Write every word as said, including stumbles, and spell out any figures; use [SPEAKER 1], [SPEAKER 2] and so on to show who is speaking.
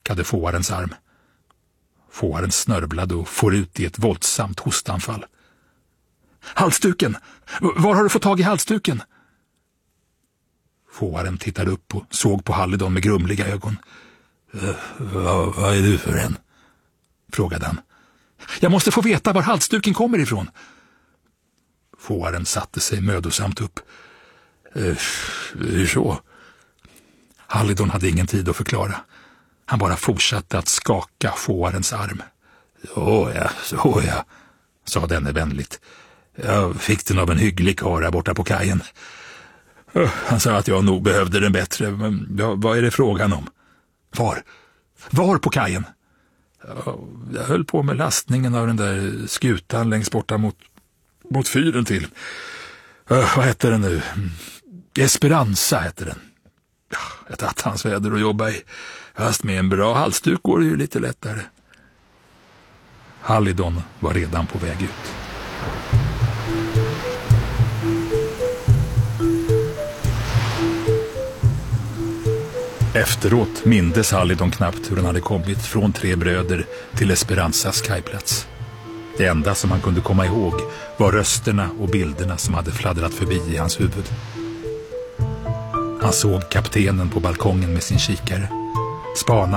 [SPEAKER 1] skakade fåarens arm. Fåaren snörblade och får ut i ett våldsamt hostanfall. Halsduken! Var har du fått tag i halsduken? Fåaren tittade upp och såg på Hallidon med grumliga ögon. Uh, vad, vad är du för en? Frågade han. Jag måste få veta var halsduken kommer ifrån. Fåaren satte sig mödosamt upp. Uh, hur så? Hallidon hade ingen tid att förklara. Han bara fortsatte att skaka fåarens arm. Så ja, så ja, sa denne vänligt. Jag fick den av en hygglig kara borta på kajen. Han sa att jag nog behövde den bättre, men ja, vad är det frågan om? Var? Var på kajen? Ja, jag höll på med lastningen av den där skutan längst borta mot, mot fyren till. Uh, vad heter den nu? Esperanza heter den. Ja, ett attans väder att jobba i. Fast med en bra halsduk går det ju lite lättare. Hallidon var redan på väg ut. Efteråt mindes Hallidon knappt hur han hade kommit från Tre bröder till Esperanzas kajplats. Det enda som han kunde komma ihåg var rösterna och bilderna som hade fladdrat förbi i hans huvud. Han såg kaptenen på balkongen med sin kikare. Spana